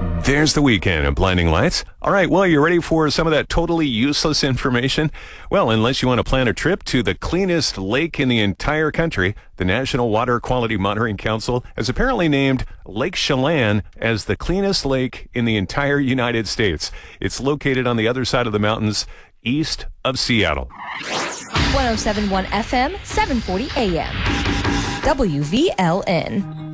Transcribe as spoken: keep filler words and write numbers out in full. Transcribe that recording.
There's the weekend of Blinding Lights. All right, well, you ready for some of that totally useless information? Well, unless you want to plan a trip to the cleanest lake in the entire country, the National Water Quality Monitoring Council has apparently named Lake Chelan as the cleanest lake in the entire United States. It's located on the other side of the mountains, east of Seattle. one oh seven point one F M, seven forty A M. W V L N.